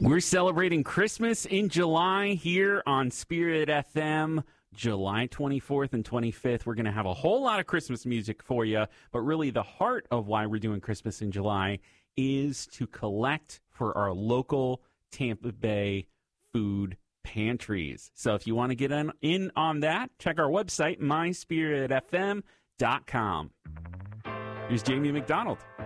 We're celebrating Christmas in July here on Spirit FM. July 24th and 25th, we're going to have a whole lot of Christmas music for you. But really, the heart of why we're doing Christmas in July is to collect for our local Tampa Bay food pantries. So if you want to get in on that, check our website, myspiritfm.com. Here's Jamie McDonald.